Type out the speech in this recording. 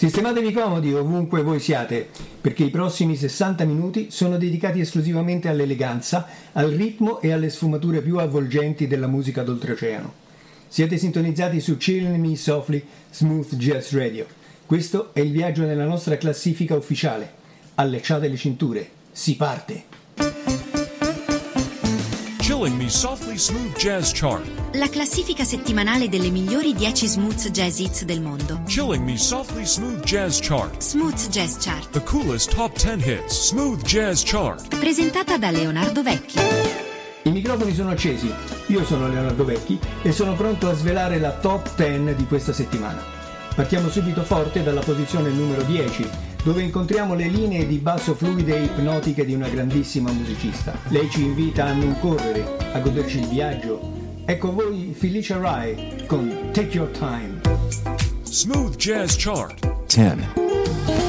Sistematevi comodi ovunque voi siate, perché i prossimi 60 minuti sono dedicati esclusivamente all'eleganza, al ritmo e alle sfumature più avvolgenti della musica d'oltreoceano. Siete sintonizzati su Chillin' Me Softly Smooth Jazz Radio. Questo è il viaggio nella nostra classifica ufficiale. Allacciate le cinture, si parte! Chilling Me Softly Smooth Jazz Chart. La classifica settimanale delle migliori 10 smooth jazz hits del mondo. Chilling Me Softly Smooth Jazz Chart. Smooth Jazz Chart. The coolest top 10 hits. Smooth Jazz Chart. Presentata da Leonardo Vecchi. I microfoni sono accesi, io sono Leonardo Vecchi e sono pronto a svelare la top 10 di questa settimana. Partiamo subito forte dalla posizione numero 10, dove incontriamo le linee di basso fluide e ipnotiche di una grandissima musicista. Lei ci invita a non correre, a goderci il viaggio. Ecco a voi Felicia Rai con Take Your Time. Smooth Jazz Chart. 10.